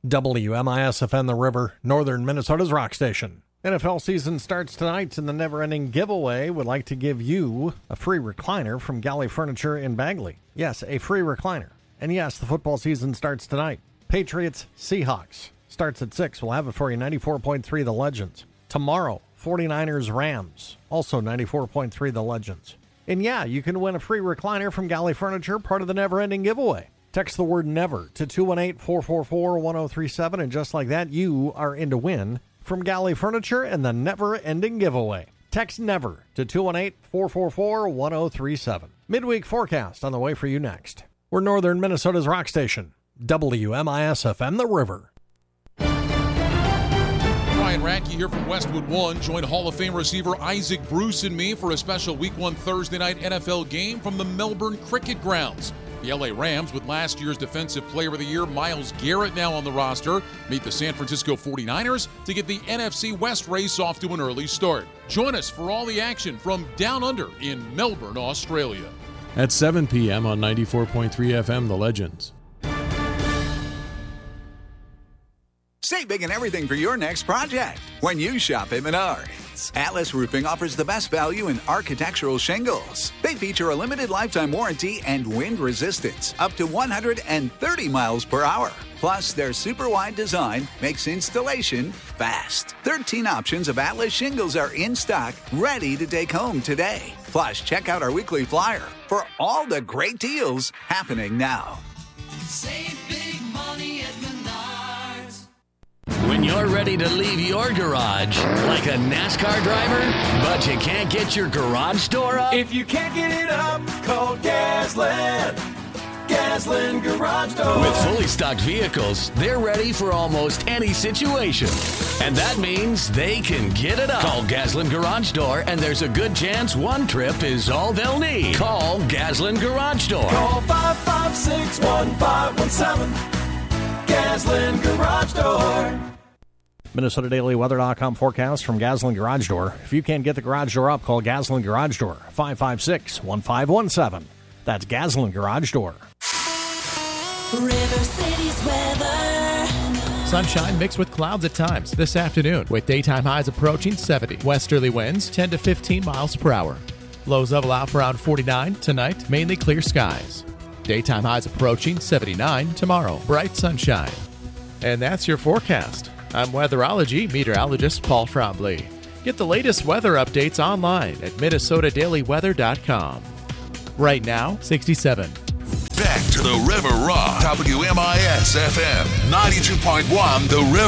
WMIS-FM The River, northern Minnesota's rock station. NFL season starts tonight, and the never-ending giveaway would like to give you a free recliner from Galley Furniture in Bagley. Yes, a free recliner. And yes, the football season starts tonight. Patriots, Seahawks. Starts at 6. We'll have it for you, 94.3 The Legends. Tomorrow, 49ers, Rams. Also 94.3 The Legends. And yeah, you can win a free recliner from Galley Furniture, part of the never-ending giveaway. Text the word NEVER to 218-444-1037, and just like that, you are in to win from Galley Furniture and the never-ending giveaway. Text NEVER to 218-444-1037. Midweek forecast on the way for you next. We're northern Minnesota's rock station, WMIS-FM The River. Ryan Radke here from Westwood One. Join Hall of Fame receiver Isaac Bruce and me for a special Week 1 Thursday night NFL game from the Melbourne Cricket Grounds. The LA Rams, with last year's Defensive Player of the Year, Myles Garrett, now on the roster, meet the San Francisco 49ers to get the NFC West race off to an early start. Join us for all the action from Down Under in Melbourne, Australia. At 7 p.m. on 94.3 FM, The Legends. Save big in everything for your next project when you shop at Menards. Atlas Roofing offers the best value in architectural shingles. They feature a limited lifetime warranty and wind resistance up to 130 miles per hour. Plus, their super wide design makes installation fast. 13 options of Atlas shingles are in stock, ready to take home today. Plus, check out our weekly flyer for all the great deals happening now. Save big money at Menards. When you're ready to leave your garage like a NASCAR driver, but you can't get your garage door up? If you can't get it up, call Gasland. Gasland Garage Door. With fully stocked vehicles, they're ready for almost any situation. And that means they can get it up. Call Gasland Garage Door, and there's a good chance one trip is all they'll need. Call Gasland Garage Door. Call 556-1517. Gasland Garage Door. MinnesotaDailyWeather.com forecast from Gasland Garage Door. If you can't get the garage door up, call Gasland Garage Door, 556-1517. That's Gasland Garage Door. River City's weather. Sunshine mixed with clouds at times this afternoon, with daytime highs approaching 70. Westerly winds 10 to 15 miles per hour. Lows level out for around 49 tonight, mainly clear skies. Daytime highs approaching 79 tomorrow. Bright sunshine. And that's your forecast. I'm weatherology meteorologist Paul Trombley. Get the latest weather updates online at MinnesotaDailyWeather.com. Right now, 67. Back to the River Rock. WMIS-FM 92.1 The River.